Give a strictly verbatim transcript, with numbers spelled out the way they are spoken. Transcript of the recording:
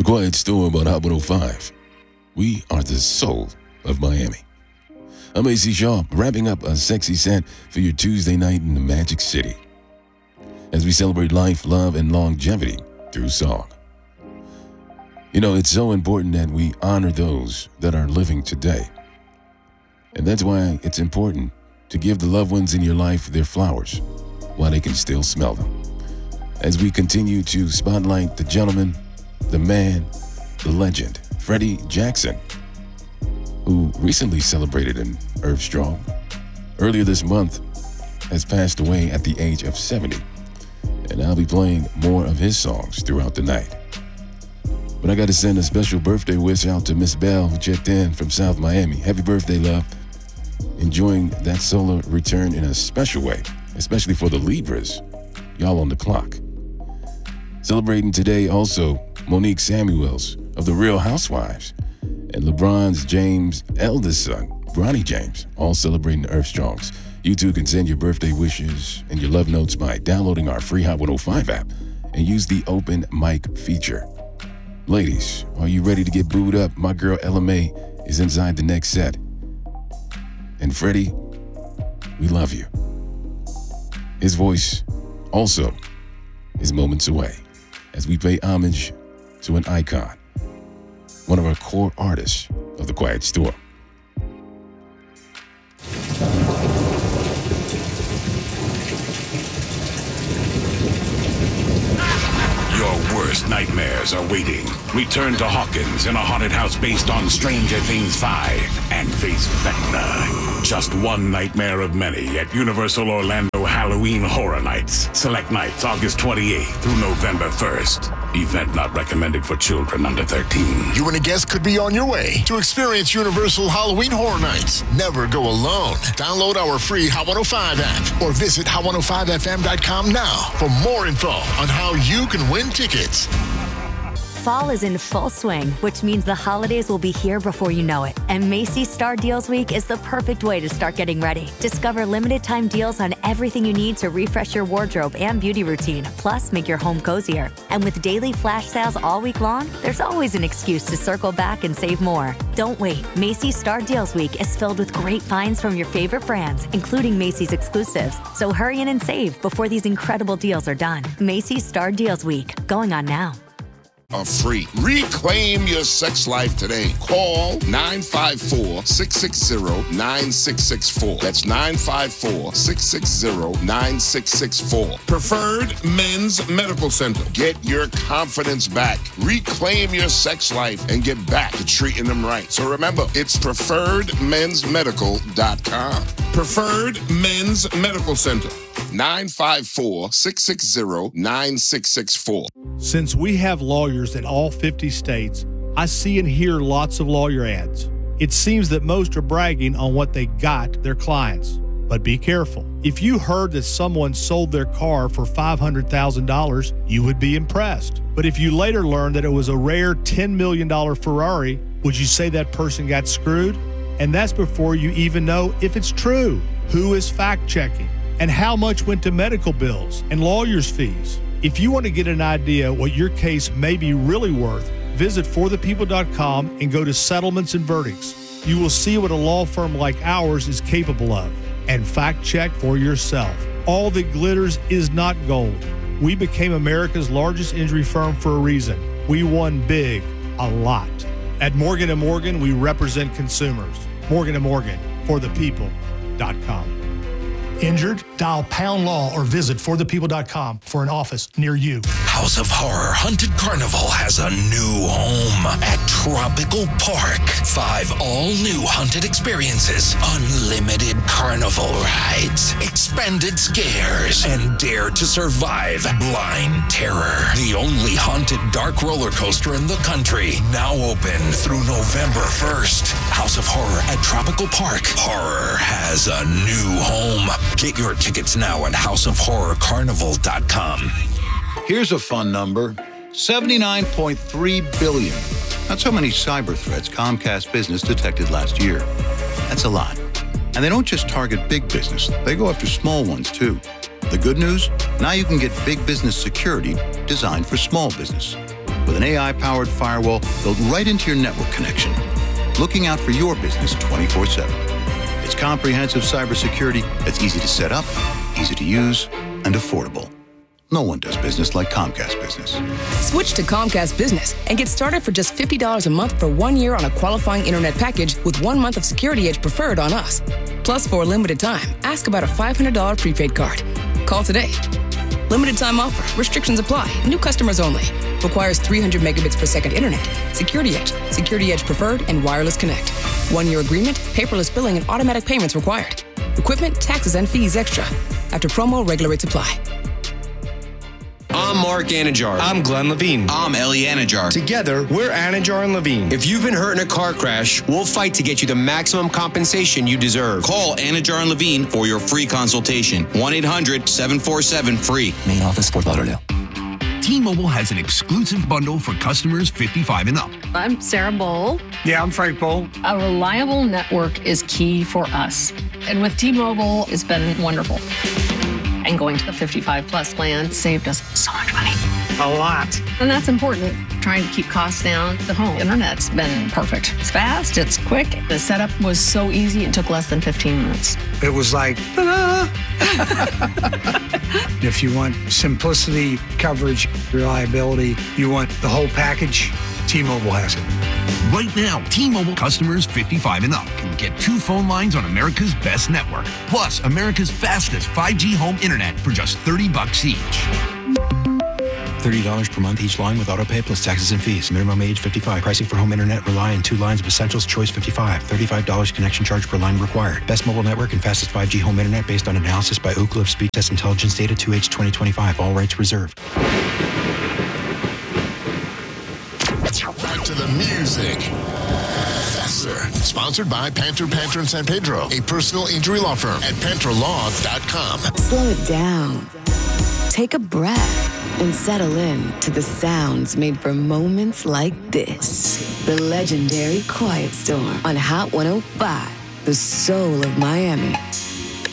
Quiet Storm on Hot one oh five. We are the soul of Miami. I'm A C Shaw, wrapping up a sexy set for your Tuesday night in the Magic City as we celebrate life, love, and longevity through song. You know, it's so important that we honor those that are living today. And that's why it's important to give the loved ones in your life their flowers while they can still smell them. As we continue to spotlight the gentleman, the man, the legend, Freddie Jackson, who recently celebrated an Earth Strong, earlier this month has passed away at the age of seventy. And I'll be playing more of his songs throughout the night. But I got to send a special birthday wish out to Miss Bell, who checked in from South Miami. Happy birthday, love. Enjoying that solar return in a special way, especially for the Libras. Y'all on the clock. Celebrating today also Monique Samuels of The Real Housewives and LeBron's James' eldest son, Bronny James, all celebrating the Earth Strongs. You too can send your birthday wishes and your love notes by downloading our free Hot one oh five app and use the open mic feature. Ladies, are you ready to get booed up? My girl Ella May is inside the next set. And Freddie, we love you. His voice also is moments away as we pay homage to an icon, one of our core artists of the Quiet Storm. Your worst nightmares are waiting. Return to Hawkins in a haunted house based on Stranger Things five and face Vecna. Just one nightmare of many at Universal Orlando Halloween Horror Nights. Select nights August twenty-eighth through November first. Event not recommended for children under thirteen. You and a guest could be on your way to experience Universal Halloween Horror Nights. Never go alone. Download our free Hot one oh five app or visit hot one oh five f m dot com now for more info on how you can win tickets. Fall is in full swing, which means the holidays will be here before you know it. And Macy's Star Deals Week is the perfect way to start getting ready. Discover limited time deals on everything you need to refresh your wardrobe and beauty routine, plus make your home cozier. And with daily flash sales all week long, there's always an excuse to circle back and save more. Don't wait. Macy's Star Deals Week is filled with great finds from your favorite brands, including Macy's exclusives. So hurry in and save before these incredible deals are done. Macy's Star Deals Week, going on now. Are free. Reclaim your sex life today. Call nine five four, six six zero, nine six six four. That's nine five four, six six zero, nine six six four. Preferred Men's Medical Center. Get your confidence back. Reclaim your sex life and get back to treating them right. So remember, it's preferred mens medical dot com. Preferred Men's Medical Center. nine five four, six six zero, nine six six four. Since we have lawyers in all fifty states, I see and hear lots of lawyer ads. It seems that most are bragging on what they got their clients. But be careful. If you heard that someone sold their car for five hundred thousand dollars, you would be impressed. But if you later learned that it was a rare ten million dollars Ferrari, would you say that person got screwed? And that's before you even know if it's true. Who is fact-checking? And how much went to medical bills and lawyers' fees? If you want to get an idea what your case may be really worth, visit for the people dot com and go to Settlements and Verdicts. You will see what a law firm like ours is capable of, and fact check for yourself. All that glitters is not gold. We became America's largest injury firm for a reason. We won big, a lot. At Morgan and Morgan, we represent consumers. Morgan and Morgan, for the people dot com. Injured? Dial Pound Law or visit for the people dot com for an office near you. House of Horror Haunted Carnival has a new home at Tropical Park. Five all-new haunted experiences, unlimited carnival rides, expanded scares, and dare to survive blind terror. The only haunted dark roller coaster in the country, now open through November first. House of Horror at Tropical Park. Horror has a new home. Get your tickets now at house of horror carnival dot com. Here's a fun number, seventy-nine point three billion. That's how many cyber threats Comcast Business detected last year. That's a lot. And they don't just target big business, they go after small ones too. The good news? Now you can get big business security designed for small business. with an A I-powered firewall built right into your network connection, looking out for your business twenty-four seven. It's comprehensive cybersecurity that's easy to set up, easy to use, and affordable. No one does business like Comcast Business. Switch to Comcast Business and get started for just fifty dollars a month for one year on a qualifying internet package with one month of Security Edge Preferred on us. Plus, for a limited time, ask about a five hundred dollars prepaid card. Call today. Limited time offer. Restrictions apply. New customers only. Requires three hundred megabits per second internet. Security Edge, Security Edge Preferred, and Wireless Connect. One-year agreement, paperless billing, and automatic payments required. Equipment, taxes, and fees extra. After promo, regular rates apply. I'm Mark Anajar. I'm Glenn Levine. I'm Ellie Anajar. Together, we're Anajar and Levine. If you've been hurt in a car crash, we'll fight to get you the maximum compensation you deserve. Call Anajar and Levine for your free consultation. one eight hundred seven four seven free. Main office, Fort Lauderdale. T-Mobile has an exclusive bundle for customers fifty-five and up. I'm Sarah Bowl. Yeah, I'm Frank Bowl. A reliable network is key for us. And with T-Mobile, it's been wonderful. And going to the fifty-five plus plan saved us so much money. A lot. And that's important. Trying to keep costs down. The home internet's been perfect. It's fast, it's quick. The setup was so easy, it took less than fifteen minutes. It was like, ta-da! If you want simplicity, coverage, reliability, you want the whole package, T-Mobile has it. Right now, T-Mobile customers fifty-five and up can get two phone lines on America's best network, plus America's fastest five G home internet for just thirty bucks each. thirty dollars per month each line with autopay plus taxes and fees. Minimum age fifty-five. Pricing for home internet rely on two lines of Essentials Choice fifty-five. thirty-five dollars connection charge per line required. Best mobile network and fastest five G home internet based on analysis by Ookla of Speed Test Intelligence Data two H twenty twenty-five. All rights reserved. Back to the music. Faster. Sponsored by Panther, Panther, and San Pedro, a personal injury law firm at panther law dot com. Slow it down. Take a breath and settle in to the sounds made for moments like this. The legendary Quiet Storm on Hot one oh five, the soul of Miami.